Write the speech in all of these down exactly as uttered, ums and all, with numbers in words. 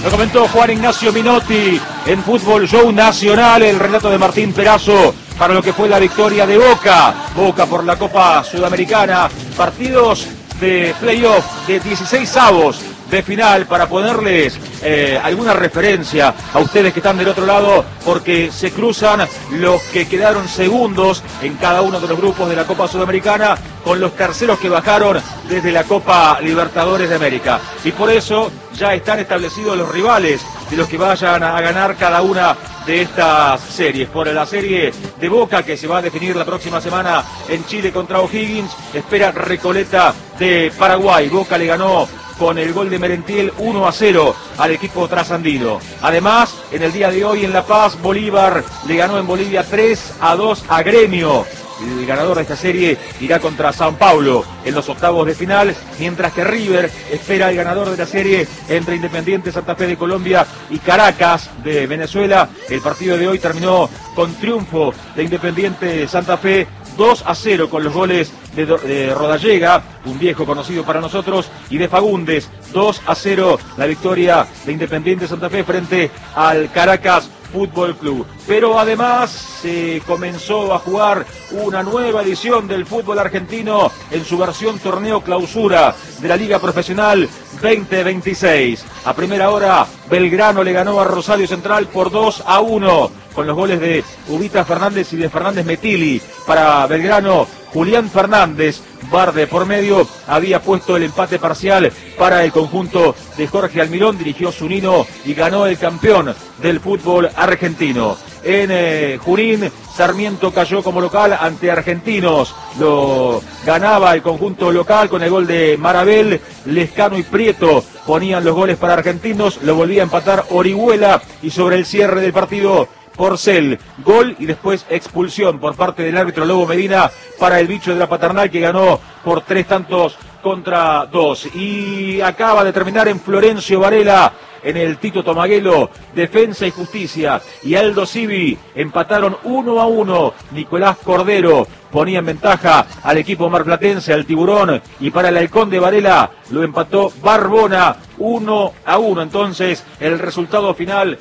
Lo comentó Juan Ignacio Minotti en Fútbol Show Nacional, el relato de Martín Perazo para lo que fue la victoria de Boca. Boca por la Copa Sudamericana, partidos de playoff de dieciséis avos de final para ponerles eh, alguna referencia a ustedes que están del otro lado, porque se cruzan los que quedaron segundos en cada uno de los grupos de la Copa Sudamericana con los terceros que bajaron desde la Copa Libertadores de América. Y por eso ya están establecidos los rivales de los que vayan a ganar cada una de estas series. Por la serie de Boca, que se va a definir la próxima semana en Chile contra O'Higgins, espera Recoleta de Paraguay. Boca le ganó con el gol de Merentiel uno a cero al equipo trasandino. Además, en el día de hoy en La Paz, Bolívar le ganó en Bolivia tres a dos a Gremio. El ganador de esta serie irá contra Sao Paulo en los octavos de final, mientras que River espera el ganador de la serie entre Independiente Santa Fe de Colombia y Caracas de Venezuela. El partido de hoy terminó con triunfo de Independiente Santa Fe dos a cero con los goles de, de Rodallega, un viejo conocido para nosotros, y de Fagundes. Dos a cero la victoria de Independiente Santa Fe frente al Caracas Fútbol Club. Pero además se comenzó a jugar una nueva edición del fútbol argentino en su versión torneo clausura de la Liga Profesional veinte veintiséis. A primera hora, Belgrano le ganó a Rosario Central por dos a uno, con los goles de Ubita Fernández y de Fernández Metili. Para Belgrano, Julián Fernández, bar de por medio, había puesto el empate parcial para el conjunto de Jorge Almirón, dirigió Zunino y ganó el campeón del fútbol argentino. En eh, Junín, Sarmiento cayó como local ante Argentinos, lo ganaba el conjunto local con el gol de Marabel. Lescano y Prieto ponían los goles para Argentinos, lo volvía a empatar Orihuela, y sobre el cierre del partido, Porcel, gol y después expulsión por parte del árbitro Lobo Medina para el bicho de la Paternal, que ganó por tres tantos contra dos. Y acaba de terminar en Florencio Varela, en el Tito Tomaguelo, Defensa y Justicia y Aldo Civi empataron uno a uno. Nicolás Cordero ponía en ventaja al equipo marplatense, al Tiburón, y para el Halcón de Varela lo empató Barbona uno a uno. Entonces, el resultado final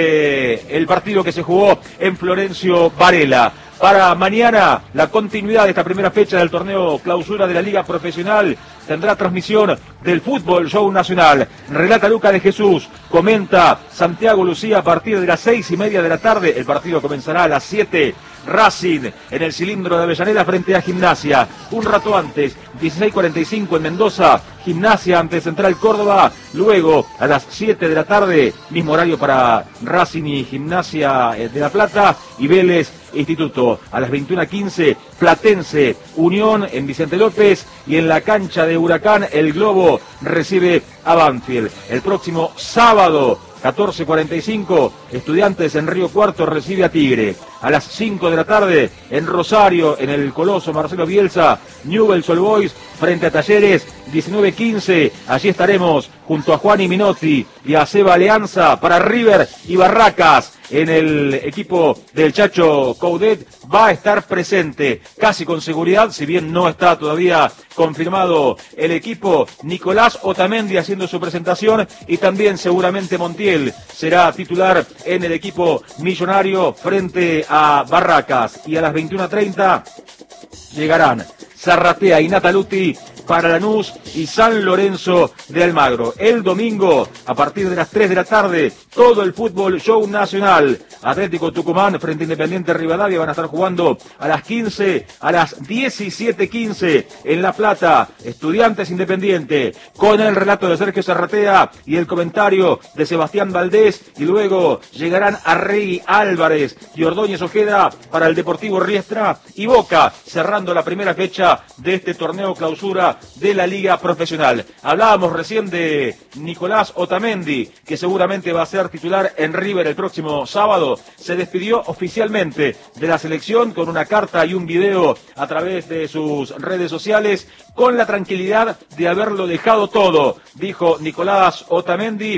del partido que se jugó en Florencio Varela. Para mañana, la continuidad de esta primera fecha del torneo clausura de la Liga Profesional tendrá transmisión del Fútbol Show Nacional. Relata Luca de Jesús, comenta Santiago Lucía a partir de las seis y media de la tarde. El partido comenzará a las siete. Racing en el cilindro de Avellaneda frente a Gimnasia. Un rato antes, dieciséis cuarenta y cinco en Mendoza, Gimnasia ante Central Córdoba. Luego, a las siete de la tarde, mismo horario para Racing y Gimnasia de La Plata, y Vélez Instituto. A las veintiuna quince, Platense Unión en Vicente López, y en la cancha de Huracán, el Globo recibe a Banfield. El próximo sábado, catorce cuarenta y cinco, Estudiantes en Río Cuarto recibe a Tigre. A las cinco de la tarde, en Rosario, en el Coloso Marcelo Bielsa, Newell's Old Boys frente a Talleres. Diecinueve quince, allí estaremos junto a Juan y Minotti y a Seba Alianza para River y Barracas. En el equipo del Chacho Coudet va a estar presente casi con seguridad, si bien no está todavía confirmado el equipo, Nicolás Otamendi haciendo su presentación, y también seguramente Montiel será titular en el equipo millonario frente a Barracas. Y a las veintiuna treinta llegarán Zarratea y Nataluti para Lanús y San Lorenzo de Almagro. El domingo, a partir de las tres de la tarde, todo el Fútbol Show Nacional. Atlético Tucumán frente a Independiente Rivadavia van a estar jugando a las quince, a las diecisiete quince en La Plata. Estudiantes Independiente, con el relato de Sergio Zarratea y el comentario de Sebastián Valdés, y luego llegarán Arregui Álvarez y Ordóñez Ojeda para el Deportivo Riestra, y Boca cerrando la primera fecha de este torneo clausura de la Liga Profesional. Hablábamos recién de Nicolás Otamendi, que seguramente va a ser titular en River el próximo sábado. Se despidió oficialmente de la selección con una carta y un video a través de sus redes sociales, con la tranquilidad de haberlo dejado todo, dijo Nicolás Otamendi,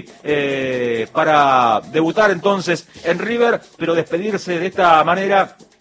eh, para debutar entonces en River, pero despedirse de esta manera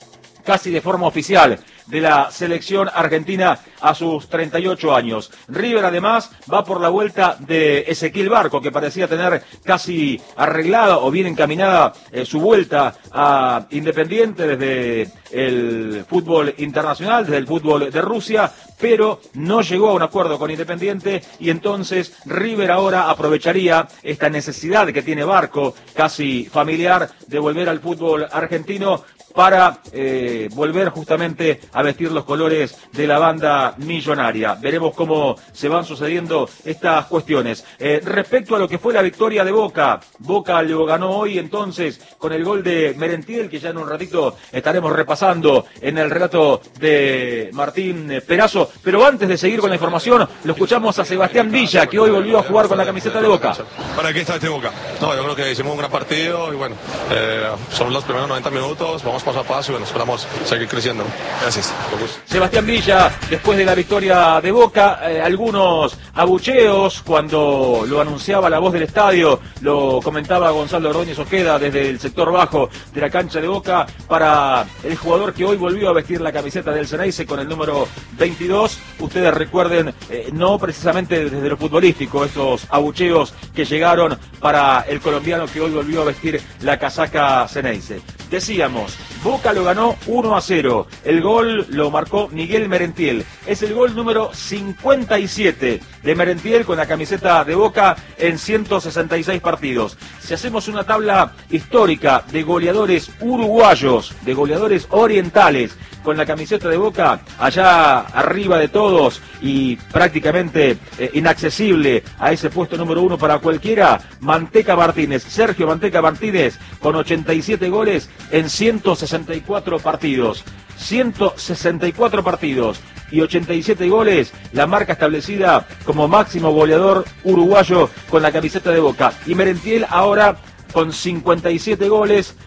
casi de forma oficial de la selección argentina a sus treinta y ocho años. River además va por la vuelta de Ezequiel Barco, que parecía tener casi arreglada o bien encaminada eh, su vuelta a Independiente desde el fútbol internacional, desde el fútbol de Rusia, pero no llegó a un acuerdo con Independiente y entonces River ahora aprovecharía esta necesidad que tiene Barco, casi familiar, de volver al fútbol argentino para eh, volver justamente a vestir los colores de la banda millonaria. Veremos cómo se van sucediendo estas cuestiones. Eh, respecto a lo que fue la victoria de Boca, Boca lo ganó hoy entonces con el gol de Merentiel, que ya en un ratito estaremos repasando en el relato de Martín Perazo. Pero antes de seguir con la información, lo escuchamos a Sebastián Villa, que hoy volvió a jugar con la camiseta de Boca. ¿Para qué está este Boca? No, yo creo que hicimos un gran partido y bueno, eh, son los primeros noventa minutos, vamos paso a paso y bueno, esperamos seguir creciendo. Gracias. Sebastián Villa, después de la victoria de Boca, eh, algunos abucheos cuando lo anunciaba la voz del estadio, lo comentaba Gonzalo Ordóñez Ojeda desde el sector bajo de la cancha de Boca, para el jugador que hoy volvió a vestir la camiseta del Xeneize con el número veintidós. Ustedes recuerden, eh, no precisamente desde lo futbolístico, esos abucheos que llegaron para el colombiano que hoy volvió a vestir la casaca Xeneize. Decíamos, Boca lo ganó uno a cero. El gol lo marcó Miguel Merentiel. Es el gol número cincuenta y siete de Merentiel con la camiseta de Boca en ciento sesenta y seis partidos. Si hacemos una tabla histórica de goleadores uruguayos, de goleadores orientales con la camiseta de Boca, allá arriba de todos y prácticamente eh, inaccesible a ese puesto número uno para cualquiera, Manteca Martínez, Sergio Manteca Martínez, con ochenta y siete goles en ciento sesenta y cuatro partidos. ciento sesenta y cuatro partidos y ochenta y siete goles, la marca establecida como máximo goleador uruguayo con la camiseta de Boca. Y Merentiel ahora con cincuenta y siete goles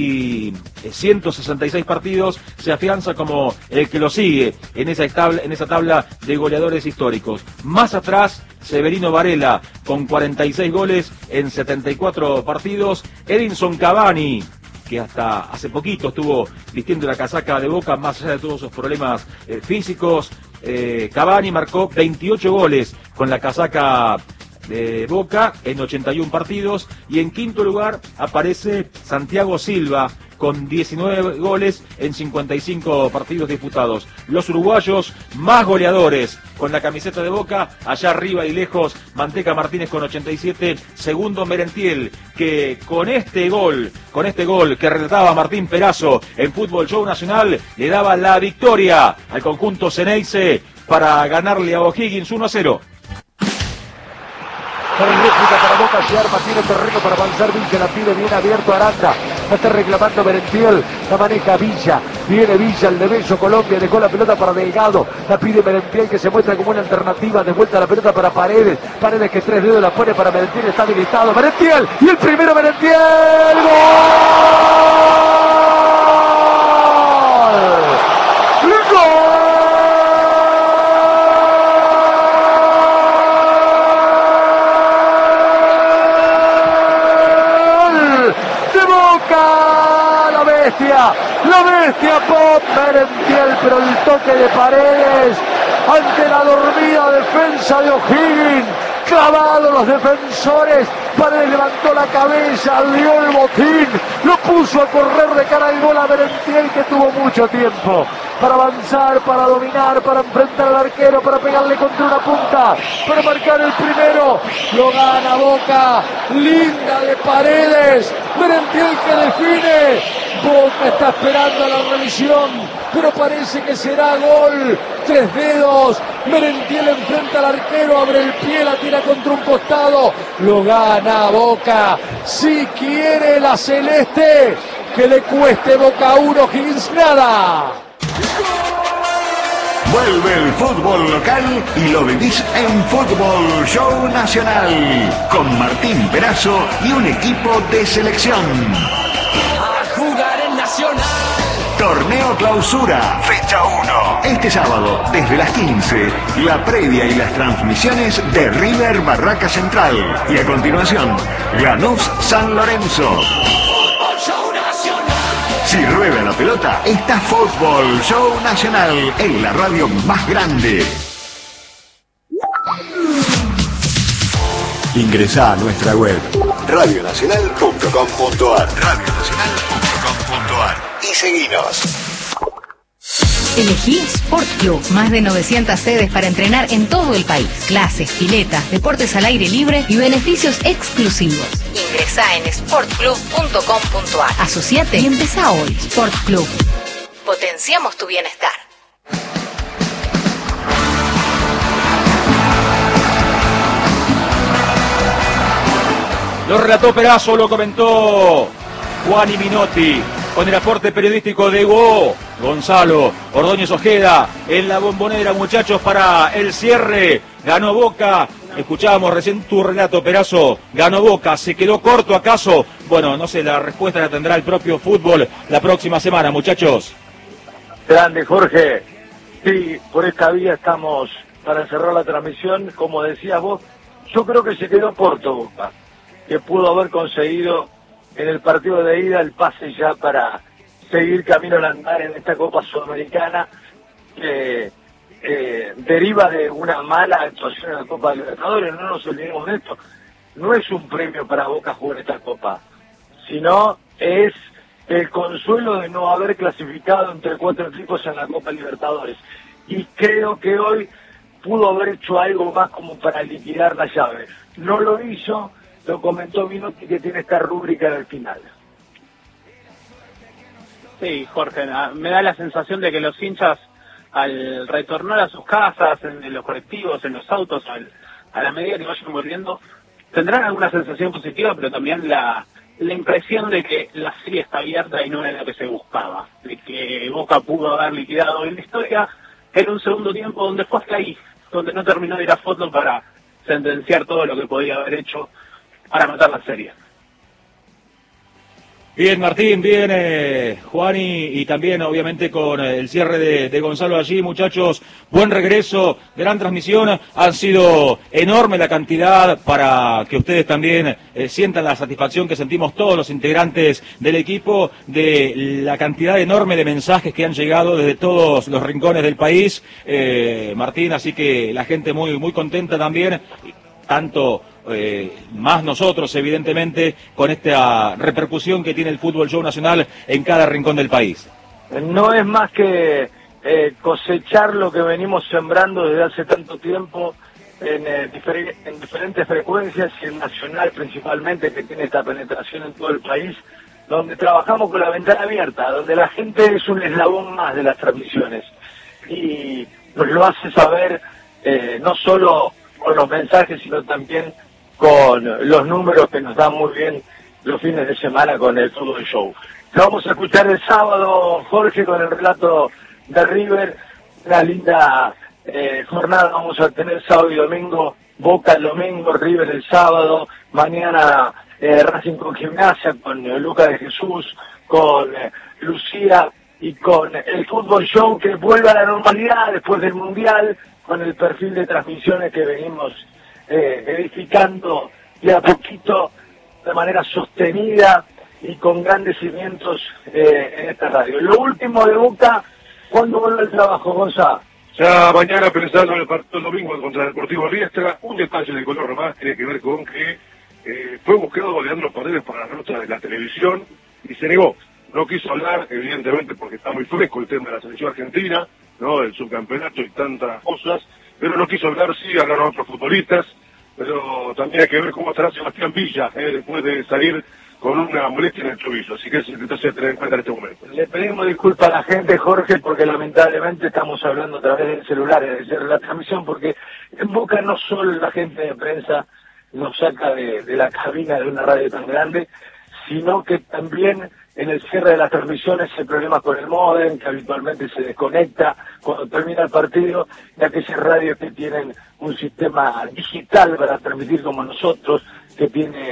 y ciento sesenta y seis partidos, se afianza como el que lo sigue en esa tabla, en esa tabla de goleadores históricos. Más atrás, Severino Varela con cuarenta y seis goles en setenta y cuatro partidos. Edinson Cavani, que hasta hace poquito estuvo vistiendo la casaca de Boca, más allá de todos sus problemas eh, físicos, eh, Cavani marcó veintiocho goles con la casaca de Boca en ochenta y uno partidos, y en quinto lugar aparece Santiago Silva con diecinueve goles en cincuenta y cinco partidos disputados. Los uruguayos más goleadores con la camiseta de Boca, allá arriba y lejos, Manteca Martínez con ochenta y siete, segundo Merentiel, que con este gol, con este gol que relataba Martín Perazo en Fútbol Show Nacional, le daba la victoria al conjunto Xeneize para ganarle a O'Higgins uno a cero. Para el réplica para Boca, se arma, tiene terreno para avanzar, Villa la pide bien abierto Aranda, la está reclamando Merentiel, la maneja Villa, viene Villa, el de Bello Colombia, dejó la pelota para Delgado, la pide Merentiel que se muestra como una alternativa, de vuelta la pelota para Paredes, Paredes que tres dedos la pone para Merentiel, está habilitado, Merentiel, y el primero Merentiel, ¡gol! La bestia, la bestia Pop Merentiel, pero el toque de Paredes ante la dormida defensa de O'Higgins, clavado los defensores, Paredes levantó la cabeza, dio el botín, lo puso a correr de cara al gol a Merentiel, que tuvo mucho tiempo para avanzar, para dominar, para enfrentar al arquero, para pegarle contra una punta, para marcar el primero. Lo gana Boca, linda de Paredes, Merentiel que define. Boca está esperando la revisión, pero parece que será gol. Tres dedos, Merentiel enfrenta al arquero, abre el pie, la tira contra un costado. Lo gana Boca. Si quiere la celeste, que le cueste Boca uno, O'Higgins nada. Vuelve el fútbol local y lo vivís en Fútbol Show Nacional con Martín Perazo y un equipo de selección. A jugar en Nacional. Torneo Clausura, fecha uno. Este sábado, desde las quince, la previa y las transmisiones de River Barraca Central. Y a continuación, Lanús San Lorenzo. Fútbol Show Nacional. Si rueda la pelota, está Fútbol Show Nacional en la radio más grande. Ingresá a nuestra web radio nacional punto com punto ar radio nacional punto com punto ar y seguinos. Elegí Sport Club, más de novecientas sedes para entrenar en todo el país. Clases, piletas, deportes al aire libre y beneficios exclusivos. Ingresá en sport club punto com punto ar. Asociate y empezá hoy. Sport Club. Potenciamos tu bienestar. Lo relató Perazo, lo comentó Juan y Minotti, con el aporte periodístico de Hugo Gonzalo Ordóñez Ojeda en la Bombonera, muchachos, para el cierre. Ganó Boca. Escuchábamos recién tu relato, Perazo. Ganó Boca. ¿Se quedó corto acaso? Bueno, no sé, la respuesta la tendrá el propio fútbol la próxima semana, muchachos. Grande, Jorge. Sí, por esta vía estamos para cerrar la transmisión. Como decías vos, yo creo que se quedó corto Boca, que pudo haber conseguido en el partido de ida el pase ya para seguir camino al andar en esta Copa Sudamericana, que eh, deriva de una mala actuación en la Copa Libertadores. No nos olvidemos de esto. No es un premio para Boca jugar esta Copa, sino es el consuelo de no haber clasificado entre cuatro equipos en la Copa Libertadores. Y creo que hoy pudo haber hecho algo más como para liquidar la llave. No lo hizo. Lo comentó Minotti, que tiene esta rúbrica en el final. Sí, Jorge, me da la sensación de que los hinchas, al retornar a sus casas, en los colectivos, en los autos, al, a la medida que vayan volviendo, tendrán alguna sensación positiva, pero también la, la impresión de que la serie está abierta y no era lo que se buscaba, de que Boca pudo haber liquidado en la historia en un segundo tiempo donde fue hasta ahí, donde no terminó de ir a fondo para sentenciar todo lo que podía haber hecho para matar la serie. Bien, Martín, bien, eh, Juan, y, y también obviamente con el cierre de, de Gonzalo allí, muchachos, buen regreso, gran transmisión, han sido enorme la cantidad para que ustedes también eh, sientan la satisfacción que sentimos todos los integrantes del equipo, de la cantidad enorme de mensajes que han llegado desde todos los rincones del país, eh, Martín, así que la gente muy, muy contenta también, tanto Eh, más nosotros, evidentemente, con esta repercusión que tiene el Fútbol Show Nacional en cada rincón del país. No es más que eh, cosechar lo que venimos sembrando desde hace tanto tiempo en, eh, difer en diferentes frecuencias, y en Nacional principalmente, que tiene esta penetración en todo el país, donde trabajamos con la ventana abierta, donde la gente es un eslabón más de las transmisiones, y nos lo hace saber eh, no solo con los mensajes, sino también con los números que nos dan muy bien los fines de semana con el Fútbol Show. Lo vamos a escuchar el sábado, Jorge, con el relato de River. Una linda eh, jornada vamos a tener sábado y domingo. Boca el domingo, River el sábado. Mañana eh, Racing con Gimnasia, con eh, Luca de Jesús, con eh, Lucía y con el Fútbol Show, que vuelve a la normalidad después del Mundial, con el perfil de transmisiones que venimos Eh, edificando de a poquito, de manera sostenida y con grandes cimientos eh, en esta radio. Lo último de Boca, ¿cuándo vuelve el trabajo, Gonzalo? Ya mañana, pensando en el partido domingo contra el Deportivo Riestra, un detalle de color más tiene que ver con que eh, fue buscado Leandro Paredes para la nota de la televisión y se negó. No quiso hablar, evidentemente, porque está muy fresco el tema de la selección argentina, ¿no?, del subcampeonato y tantas cosas, pero no quiso hablar. Sí hablaron otros futbolistas, pero también hay que ver cómo estará Sebastián Villa, eh, después de salir con una molestia en el tobillo, así que es entonces tener en cuenta en este momento. Le pedimos disculpas a la gente, Jorge, porque lamentablemente estamos hablando a través del celular, es decir, la transmisión, porque en Boca no solo la gente de prensa nos saca de, de la cabina de una radio tan grande, sino que también en el cierre de las transmisiones hay problemas con el módem, que habitualmente se desconecta cuando termina el partido, y aquellas radios que tienen un sistema digital para transmitir como nosotros, que tiene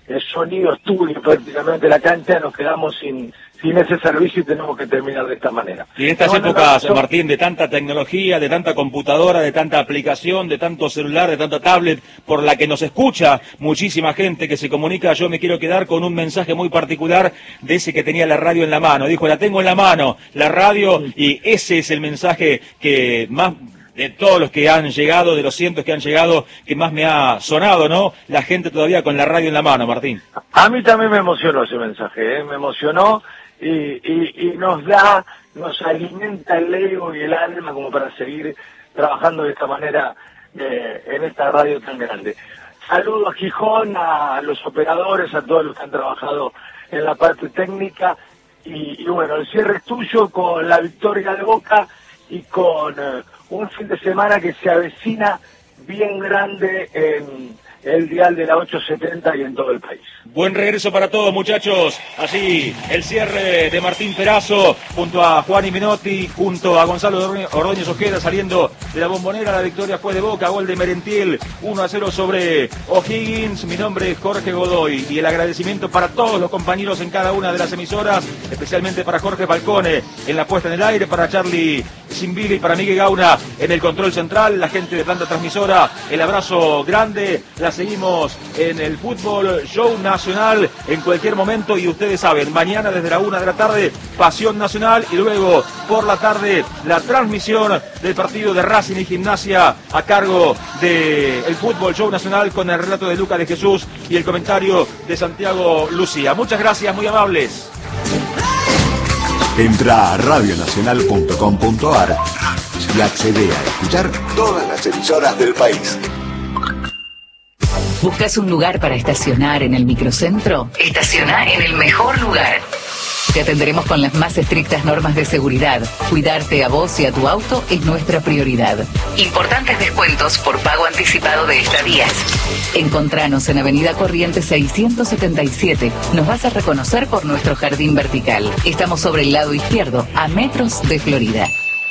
el sonido estudio prácticamente la cancha, nos quedamos sin sin ese servicio y tenemos que terminar de esta manera. Y en estas bueno, épocas, no, Martín, de tanta tecnología, de tanta computadora, de tanta aplicación, de tanto celular, de tanta tablet, por la que nos escucha muchísima gente que se comunica, yo me quiero quedar con un mensaje muy particular de ese que tenía la radio en la mano. Dijo, la tengo en la mano, la radio, y ese es el mensaje que más... de todos los que han llegado, de los cientos que han llegado, que más me ha sonado, ¿no? La gente todavía con la radio en la mano, Martín. A mí también me emocionó ese mensaje, ¿eh? Me emocionó y, y, y nos da, nos alimenta el ego y el alma como para seguir trabajando de esta manera eh, en esta radio tan grande. Saludo a Gijón, a los operadores, a todos los que han trabajado en la parte técnica y, y bueno, el cierre es tuyo con la victoria de Boca y con... Eh, un fin de semana que se avecina bien grande en el dial de la ochocientos setenta y en todo el país. Buen regreso para todos, muchachos. Así, el cierre de Martín Perazo, junto a Juan y Menotti, junto a Gonzalo Ordóñez Ojeda, saliendo de la Bombonera. La victoria fue de Boca, gol de Merentiel, uno a cero sobre O'Higgins. Mi nombre es Jorge Godoy, y el agradecimiento para todos los compañeros en cada una de las emisoras, especialmente para Jorge Falcone en la puesta en el aire, para Charlie Simbili y para Miguel Gauna en el control central, la gente de planta transmisora, el abrazo grande. La seguimos en el Fútbol Show Nacional en cualquier momento, y ustedes saben, mañana desde la una de la tarde, Pasión Nacional, y luego por la tarde la transmisión del partido de Racing y Gimnasia a cargo del Fútbol Show Nacional, con el relato de Lucas de Jesús y el comentario de Santiago Lucía. Muchas gracias, muy amables. Entra a radio nacional punto com punto a r y accede a escuchar todas las emisoras del país. ¿Buscas un lugar para estacionar en el microcentro? Estaciona en el mejor lugar. Te atenderemos con las más estrictas normas de seguridad. Cuidarte a vos y a tu auto es nuestra prioridad. Importantes descuentos por pago anticipado de estadías. Encontranos en Avenida Corrientes seiscientos setenta y siete. Nos vas a reconocer por nuestro jardín vertical. Estamos sobre el lado izquierdo, a metros de Florida.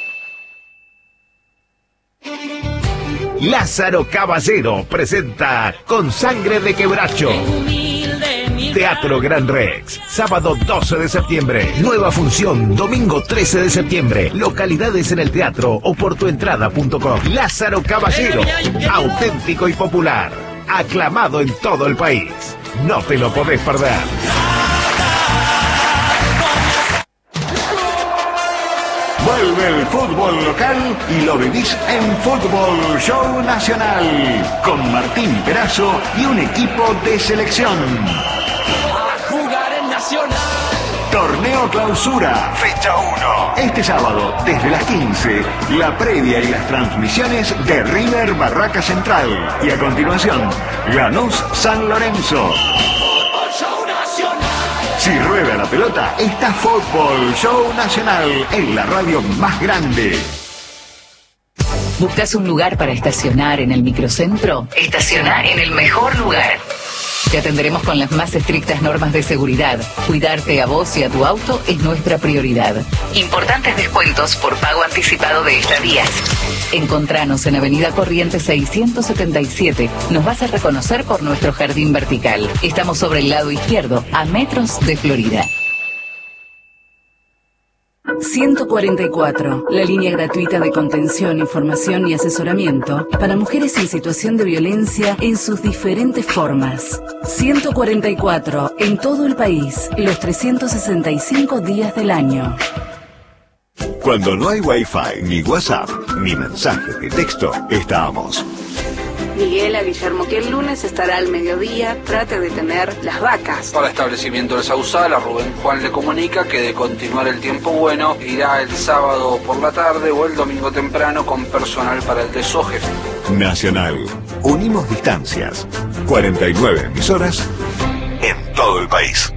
Lázaro Caballero presenta Con Sangre de Quebracho. Teatro Gran Rex, sábado doce de septiembre. Nueva función, domingo trece de septiembre. Localidades en el teatro o por tuentrada punto com. Lázaro Caballero, auténtico y popular. Aclamado en todo el país. No te lo podés perder. Vuelve el fútbol local y lo vivís en Fútbol Show Nacional, con Martín Perazo y un equipo de selección. A jugar en Nacional. Torneo Clausura, fecha uno. Este sábado, desde las quince, la previa y las transmisiones de River Barraca Central. Y a continuación, Lanús San Lorenzo. Si rueda la pelota, está Fútbol Show Nacional en la radio más grande. ¿Buscas un lugar para estacionar en el microcentro? Estaciona en el mejor lugar. Te atenderemos con las más estrictas normas de seguridad. Cuidarte a vos y a tu auto es nuestra prioridad. Importantes descuentos por pago anticipado de estadías. Encontranos en Avenida Corrientes seiscientos setenta y siete. Nos vas a reconocer por nuestro jardín vertical. Estamos sobre el lado izquierdo, a metros de Florida. ciento cuarenta y cuatro, la línea gratuita de contención, información y asesoramiento para mujeres en situación de violencia en sus diferentes formas. ciento cuarenta y cuatro, en todo el país, los trescientos sesenta y cinco días del año. Cuando no hay Wi-Fi, ni WhatsApp, ni mensajes de texto, estamos. Miguel a Guillermo que el lunes estará al mediodía, trate de tener las vacas. Para establecimiento del Sausal, a Rubén Juan le comunica que de continuar el tiempo bueno, irá el sábado por la tarde o el domingo temprano con personal para el desoje. Nacional. Unimos distancias. cuarenta y nueve emisoras en todo el país.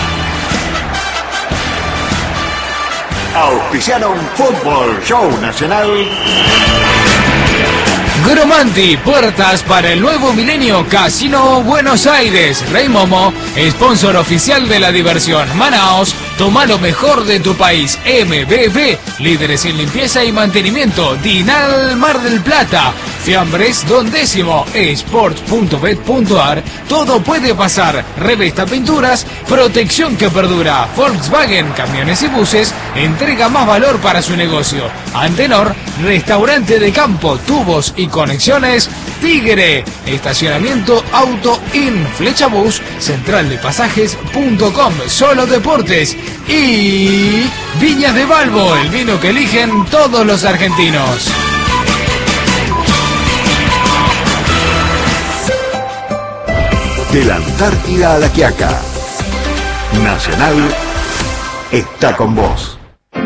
Auspiciaron Fútbol Show Nacional. Gromanti, puertas para el nuevo milenio. Casino Buenos Aires. Rey Momo, sponsor oficial de la diversión. Manaos, Toma lo mejor de tu país. M B B, líderes en limpieza y mantenimiento. Dinal Mar del Plata. Fiambres Don Décimo. Sports punto bet punto ar. Todo puede pasar. Revista Pinturas. Protección que perdura. Volkswagen, camiones y buses. Entrega más valor para su negocio. Antenor, restaurante de campo, tubos y conexiones. Tigre, estacionamiento Auto In, Flechabús, central de pasajes punto com, Solo Deportes y Viñas de Balbo, el vino que eligen todos los argentinos. De la Antártida a La Quiaca, Nacional está con vos.